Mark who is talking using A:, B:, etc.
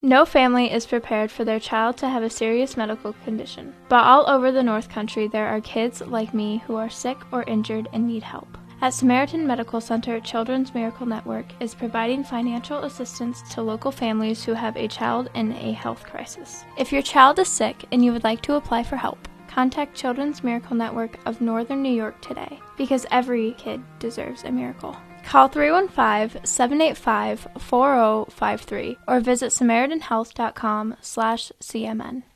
A: No family is prepared for their child to have a serious medical condition, but all over the North Country there are kids like me who are sick or injured and need help. At Samaritan Medical Center, Children's Miracle Network is providing financial assistance to local families who have a child in a health crisis. If your child is sick and you would like to apply for help, contact Children's Miracle Network of Northern New York today, because every kid deserves a miracle. Call 315-785-4053 or visit SamaritanHealth.com/CMN.